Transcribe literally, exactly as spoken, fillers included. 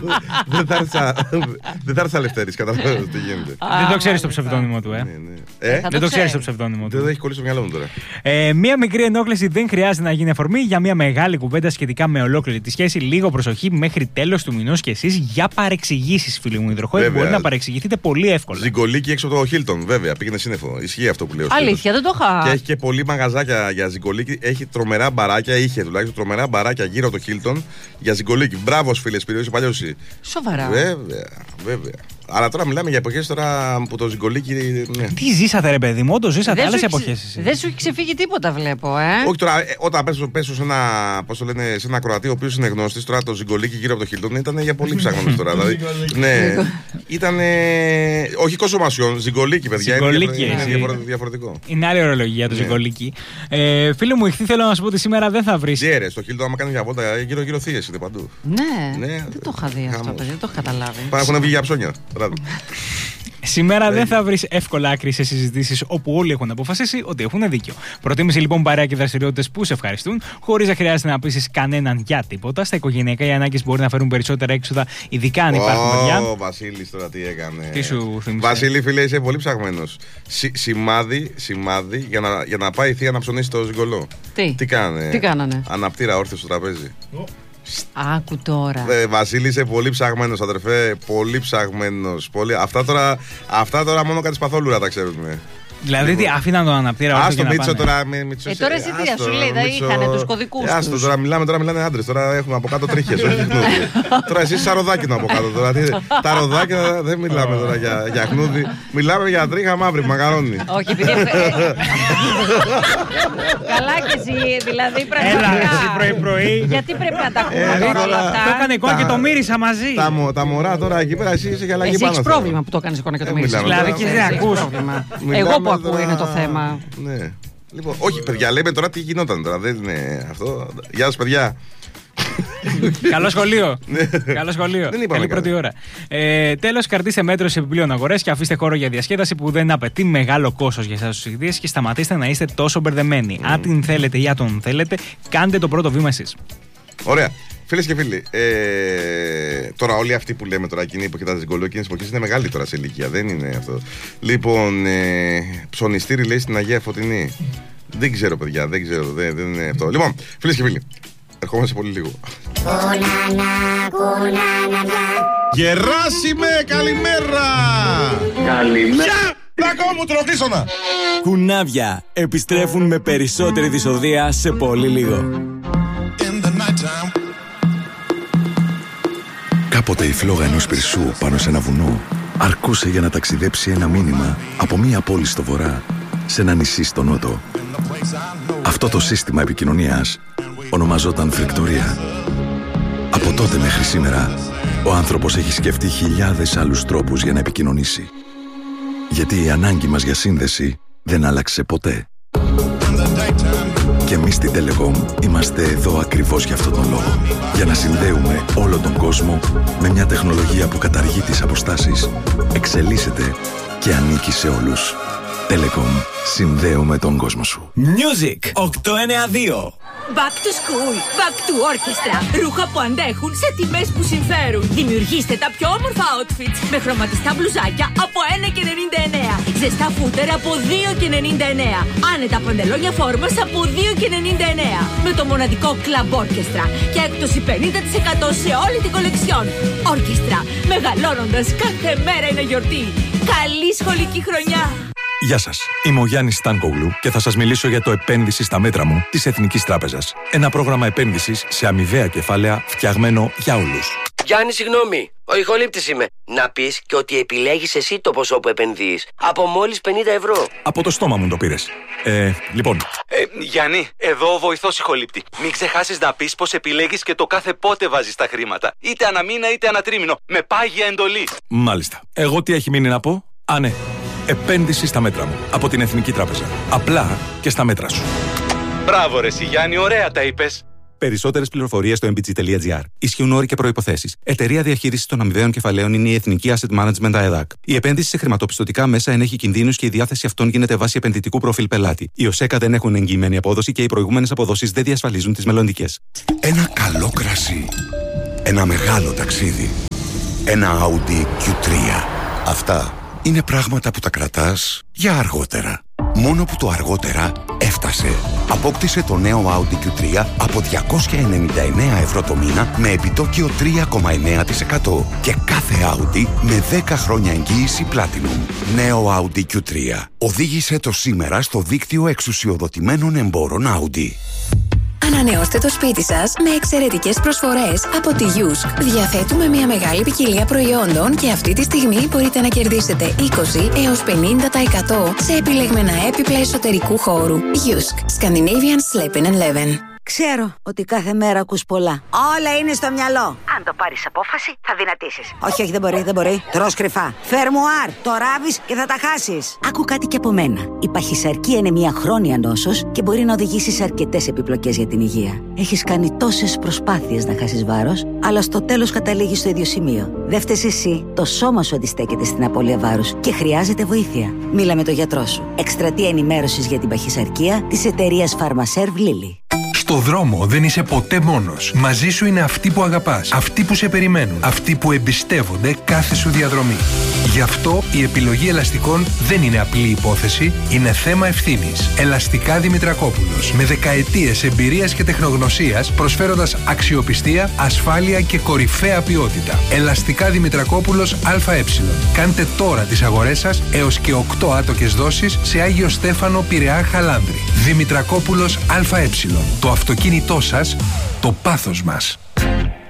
Δεν θα έρθει Λευτέρης, καταλαβαίνεις τι γίνεται. Δεν το ξέρεις το ψευδόνυμο του, ε. Δεν το ξέρεις το ψευδόνυμο του. Δεν το έχει κολλήσει στο μυαλό μου τώρα. Μία μικρή ενόχληση δεν χρειάζεται να γίνει αφορμή για μια μεγάλη κουβέντα σχετικά με ολόκληρη τη σχέση. Λίγο προσοχή μέχρι τέλος του μηνός και εσείς για παρεξηγήσεις, φίλοι μου υδροχόοι. Μπορεί να παρεξηγηθείτε πολύ εύκολα. Ζυγκολίκι έξω από το Χίλτον, βέβαια, πήγαινε σύννεφο. Ισχύει αυτό που λέω. Αλήθεια, δεν το είχα. Και έχει και πολλοί μαγαζάκια για ζυγκολίκι. Έχει τρομερά μπαράκια, είχε τουλάχιστον τρομερά μπαράκια γύρω από το Χίλτον για ζυγκολίκι. Μπράβο, φίλε Σπύρο, είσαι παλιός. Σοβαρά. Βέβαια, βέβαια. Αλλά τώρα μιλάμε για εποχές τώρα που το ζυγκολίκι. Ναι. Τι ζήσατε, ρε παιδί μου, όντως ζήσατε άλλες εποχές. Δεν σου έχει ξεφύγει τίποτα, βλέπω, ε. Όχι τώρα, ε, όταν πέσω, πέσω σε, ένα, πώς το λένε, σε ένα Κροατή ο οποίος είναι γνώστης, τώρα το ζυγκολίκι γύρω από το Χίλτον ήταν για πολύ ψάχνοντας τώρα. Δηλαδή, ναι, ήταν. Όχι κοσομασιόν, ζυγκολίκι, παιδιά. Ζυγκολίκι, είναι διαφορετικό. διαφορετικό. Είναι άλλη ορολογία το ναι. ζυγκολίκι. Ε, φίλε μου, ηχθή, θέλω να σου πω ότι σήμερα δεν θα βρει. Τι αίρε, στο Χίλτον, άμα κάνει μια βόλτα, γύρω-γύρω θείες είναι παντού. Ναι, ναι, δεν το είχα δει αυτό, παιδί, δεν το έχω καταλάβει. Πάνε έχουν βγει για ψώνια. Σήμερα δεν θα βρεις εύκολα άκρη σε συζητήσεις όπου όλοι έχουν αποφασίσει ότι έχουν δίκιο. Προτίμησε λοιπόν παρέα και δραστηριότητες που σε ευχαριστούν, χωρίς να χρειάζεται να πείσεις κανέναν για τίποτα. Στα οικογενειακά οι ανάγκες μπορεί να φέρουν περισσότερα έξοδα, ειδικά αν υπάρχουν παιδιά. Ω, Βασίλης τώρα τι έκανε. Τι σου θύμισε. Βασίλη, φίλε, είσαι πολύ ψαγμένος. Σι, σημάδι, σημάδι για να, για να πάει η θεία να ψωνίσει το ζυγκολό. Τι, τι κάνε. Τι κάνανε. Αναπτήρα όρθιο στο τραπέζι. Oh. Άκου τώρα. Ε, Βασίλη, είσαι πολύ ψαγμένος, αδερφέ. Πολύ ψαγμένος. Πολύ... Αυτά, τώρα, αυτά τώρα μόνο κάτι σπαθόλουρα τα ξέρουμε. Δηλαδή, τι άφηναν τον αναπτήρα όρθιο. Άστο Μίτσο τώρα. Μη, μίτσο, ε, τώρα εσύ τι σου λέει, δεν είχαν τους κωδικούς. Ε, άστο τώρα, μιλάμε τώρα, μιλάνε άντρες. Τώρα έχουμε από κάτω τρίχες. Τώρα εσύ είσαι ροδάκινο από κάτω. Τώρα, τα ροδάκινα δεν μιλάμε τώρα για, για χνούδι. Μιλάμε για τρίχα μαύρη, μαγαρόνι. Όχι, επειδή. Καλά και εσύ, δηλαδή πραγματικά. Έλα, εσύ πρωί-πρωί. Γιατί πρέπει να τα ακούμε τώρα όλα αυτά. Το έκανε εικόνα και το μύρισα μαζί. Τα μωρά τώρα εκεί πέρα, εσύ είσαι για αλλαγή πάνω. Εσύ έχεις πρόβλημα που το έκανε εικόνα και το μύρισα. Δηλαδή και δεν ακούς. Εγώ που ακούω είναι το θέμα. Ναι. Λοιπόν, όχι παιδιά, λέμε τώρα τι γινόταν τώρα. Δεν είναι αυτό. Γεια σας, παιδιά. Καλό σχολείο. Καλό σχολείο. Δεν είπαμε. Καλή πρώτη ώρα. Ε, τέλος, κρατήστε μέτρο σε επιπλέον αγορές και αφήστε χώρο για διασκέδαση που δεν απαιτεί μεγάλο κόστος για εσάς τους ιδίες και σταματήστε να είστε τόσο μπερδεμένοι. Mm. Αν την θέλετε ή αν τον θέλετε, κάντε το πρώτο βήμα εσείς. Ωραία. Φίλες και φίλοι, ε, τώρα όλοι αυτοί που λέμε τώρα εκείνοι που κοιτάζουν ζυγκολίκι είναι μεγάλοι τώρα σε ηλικία, δεν είναι αυτό. Λοιπόν, ε, ψωνιστήρι λέει στην Αγία Φωτεινή. Δεν ξέρω, παιδιά, δεν ξέρω, δεν, δεν είναι αυτό. Λοιπόν, φίλες και φίλοι, ερχόμαστε πολύ λίγο. Γεράσιμε, καλημέρα! Καλημέρα! Πλάκο μου, τροφίσωνα! Κουνάβια επιστρέφουν με περισσότερη δυσοδεία σε πολύ λίγο. Κάποτε η φλόγα ενός πυρσού πάνω σε ένα βουνό αρκούσε για να ταξιδέψει ένα μήνυμα από μία πόλη στο βορρά σε ένα νησί στο νότο. Αυτό το σύστημα επικοινωνίας ονομαζόταν φρικτορία. Από τότε μέχρι σήμερα, ο άνθρωπος έχει σκεφτεί χιλιάδες άλλους τρόπους για να επικοινωνήσει. Γιατί η ανάγκη μας για σύνδεση δεν άλλαξε ποτέ. Και εμείς στην Telecom είμαστε εδώ ακριβώς για αυτόν τον λόγο. Για να συνδέουμε όλο τον κόσμο με μια τεχνολογία που καταργεί τις αποστάσεις, εξελίσσεται και ανήκει σε όλους. Telecom. Συνδέουμε τον κόσμο σου. Music οκτακόσια ενενήντα δύο. Back to school, back to orchestra. Ρούχα που αντέχουν σε τιμές που συμφέρουν. Δημιουργήστε τα πιο όμορφα outfits με χρωματιστά μπλουζάκια από ένα και ενενήντα εννέα. Ζεστά φούτερ από δύο και ενενήντα εννέα. Άνετα παντελόνια φόρμας από δύο και ενενήντα εννέα. Με το μοναδικό Club Orchestra. Και έκπτωση πενήντα τοις εκατό σε όλη την κολεξιόν. Orchestra. Μεγαλώνοντας κάθε μέρα είναι γιορτή. Καλή σχολική χρονιά. Γεια σας, είμαι ο Γιάννης Στάνκογλου και θα σας μιλήσω για το επένδυση στα μέτρα μου της Εθνικής Τράπεζας. Ένα πρόγραμμα επένδυσης σε αμοιβαία κεφάλαια φτιαγμένο για όλους. Γιάννη, συγγνώμη, ο ηχολήπτης είμαι. Να πεις και ότι επιλέγεις εσύ το ποσό που επενδύεις. Από μόλις πενήντα ευρώ. Από το στόμα μου το πήρες. Ε, λοιπόν. Ε, Γιάννη, εδώ ο βοηθός ηχολήπτη. Μην ξεχάσεις να πεις πως επιλέγεις και το κάθε πότε βάζεις τα χρήματα. Είτε αναμήνα είτε ανατρίμηνο. Με πάγια εντολή. Μάλιστα. Εγώ τι έχει μείνει να πω? Α, ναι. Επένδυση στα μέτρα μου. Από την Εθνική Τράπεζα. Απλά και στα μέτρα σου. Μπράβο ρε εσύ Γιάννη, ωραία τα είπες. Περισσότερες πληροφορίες στο εμ μπι τζι τελεία τζι άρ. Ισχύουν όροι και προϋποθέσεις. Εταιρεία διαχείρισης των αμοιβαίων κεφαλαίων είναι η Εθνική Asset Management ΑΕΔΑΚ. Η επένδυση σε χρηματοπιστωτικά μέσα ενέχει κινδύνους και η διάθεση αυτών γίνεται βάσει επενδυτικού προφίλ πελάτη. Οι ΟΣΕΚΑ δεν έχουν εγγυημένη απόδοση και οι προηγούμενες αποδόσεις δεν διασφαλίζουν τις μελλοντικές. Ένα καλό κρασί. Ένα μεγάλο ταξίδι. Ένα Audi κιου τρία. Αυτά είναι πράγματα που τα κρατάς για αργότερα. Μόνο που το αργότερα έφτασε. Απόκτησε το νέο Audi κιου τρία από διακόσια ενενήντα εννέα ευρώ το μήνα με επιτόκιο τρία κόμμα εννέα τοις εκατό και κάθε Audi με δέκα χρόνια εγγύηση Platinum. Νέο Audi κιου τρία. Οδήγησε το σήμερα στο δίκτυο εξουσιοδοτημένων εμπόρων Audi. Ανανεώστε το σπίτι σας με εξαιρετικές προσφορές από τη Yusk. Διαθέτουμε μια μεγάλη ποικιλία προϊόντων και αυτή τη στιγμή μπορείτε να κερδίσετε είκοσι έως πενήντα τοις εκατό σε επιλεγμένα έπιπλα εσωτερικού χώρου. Yusk. Scandinavian Sleeping and Leven. Ξέρω ότι κάθε μέρα ακούς πολλά. Όλα είναι στο μυαλό. Αν το πάρεις απόφαση, θα δυνατήσεις. Όχι, όχι, δεν μπορεί, δεν μπορεί. Τρως κρυφά. Φερμουάρ, το ράβεις και θα τα χάσεις. Άκου κάτι και από μένα. Η παχυσαρκία είναι μια χρόνια νόσος και μπορεί να οδηγήσει σε αρκετές επιπλοκές για την υγεία. Έχεις κάνει τόσες προσπάθειες να χάσεις βάρος, αλλά στο τέλος καταλήγεις στο ίδιο σημείο. Δεν φταίς εσύ. Το σώμα σου αντιστέκεται στην απώλεια βάρους και χρειάζεται βοήθεια. Μίλα με τον γιατρό σου. Εκστρατεία ενημέρωσης για την παχυσαρκία της εταιρείας Pharmaserv Lilly. Στο δρόμο δεν είσαι ποτέ μόνος. Μαζί σου είναι αυτοί που αγαπάς, αυτοί που σε περιμένουν, αυτοί που εμπιστεύονται κάθε σου διαδρομή. Γι' αυτό η επιλογή ελαστικών δεν είναι απλή υπόθεση, είναι θέμα ευθύνης. Ελαστικά Δημητρακόπουλος, με δεκαετίες εμπειρίας και τεχνογνωσίας, προσφέροντας αξιοπιστία, ασφάλεια και κορυφαία ποιότητα. Ελαστικά Δημητρακόπουλος ΑΕ. Κάντε τώρα τις αγορές σας έως και οκτώ άτοκες δόσεις σε Άγιο Στέφανο, Πειραιά, Χαλάνδρη. Δημητρακόπουλος ΑΕ. Το αυτοκίνητό σας, το πάθος μας.